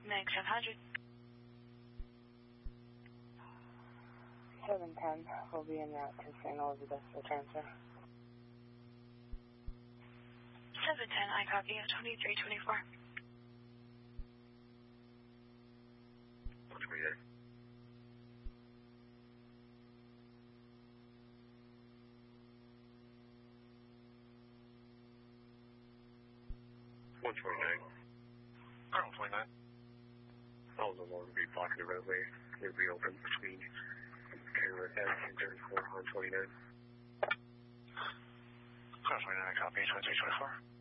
Meg 700. 710 will be en route to St. Elizabeth for transfer. 710, I copy. 2324. 128. 129. 129. All the along be blocking the roadway. It'll be open between Taylor S and 34 on 29. 29, I copy. 2324.